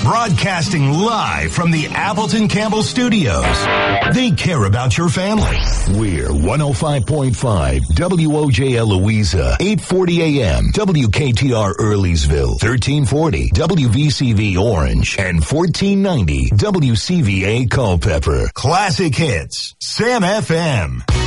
Broadcasting live from the Appleton Campbell Studios. They care about your family. We're 105.5 WOJL Louisa, 840 AM, WKTR Earleysville, 1340 WVCV Orange, and 1490 WCVA Culpeper. Classic hits, Sam FM.